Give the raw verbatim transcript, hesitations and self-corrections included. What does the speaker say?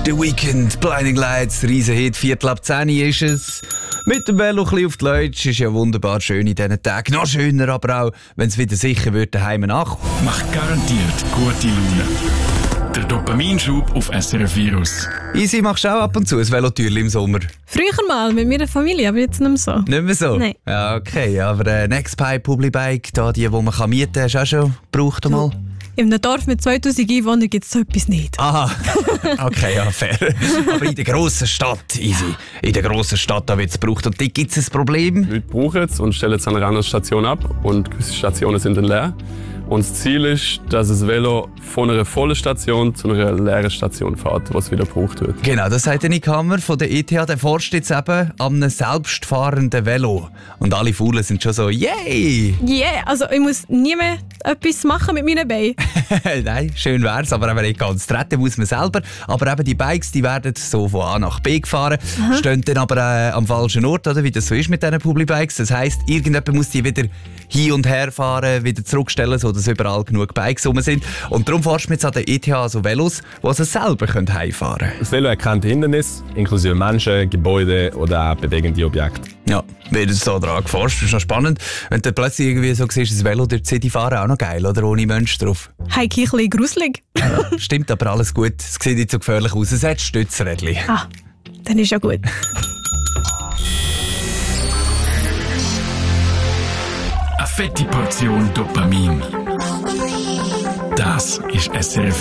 The Weekend, Blinding Lights, Riesenhit, Viertel ab zehn ist es. Mit dem Velo ein bisschen auf die Leute ist ja wunderbar schön in diesen Tagen. Noch schöner aber auch, wenn es wieder sicher wird, daheim nach. Macht garantiert gute Laune. Der Dopaminschub auf S R F Virus. Easy, machst du auch ab und zu ein Velotürli im Sommer? Früher mal, mit meiner Familie, aber jetzt nicht mehr so. Nicht mehr so? Nein. Ja, okay, aber äh, Nextbike, Publibike, da die, die man kann mieten kann, hast du auch schon gebraucht einmal? In einem Dorf mit zweitausend Einwohnern gibt es so etwas nicht. Aha, okay, ja, fair. Aber in der grossen Stadt, easy. In der grossen Stadt, da wird es gebraucht. Und dort gibt es ein Problem. Die Leute brauchen es und stellen es an einer anderen Station ab. Und gewisse Stationen sind dann leer. Und das Ziel ist, dass das Velo von einer vollen Station zu einer leeren Station fährt, wo es wieder gebraucht wird. Genau, das sagt der Nick Hammer von der E T H. Der forscht jetzt eben an einem selbstfahrenden Velo. Und alle Faulen sind schon so, yay! Yeah, also ich muss nie mehr etwas machen mit meinen Beinen. Nein, schön wär's, aber eben nicht ganz. Treten muss man selber. Aber eben die Bikes, die werden so von A nach B gefahren, Aha. stehen dann aber äh, am falschen Ort, oder? Wie das so ist mit diesen Publibikes. Das heisst, irgendjemand muss die wieder hin und her fahren, wieder zurückstellen, sodass überall genug Bikes rum sind. Und darum forscht man jetzt an der E T H so Velos, die sie selber heimfahren können. Das Velo erkennt Hindernisse, inklusive Menschen, Gebäude oder auch bewegende Objekte. Ja, wird so daran geforscht. Das ist noch spannend. Wenn du plötzlich irgendwie so siehst, das Velo durch die City fahren, auch noch geil, oder? Ohne Menschen drauf. Heike, ein bisschen gruselig. Ja, stimmt, aber alles gut. Es sieht nicht so gefährlich aus. Es hat Stützrädchen. Ah, dann ist ja gut. Eine fette Portion Dopamin. Das ist S R F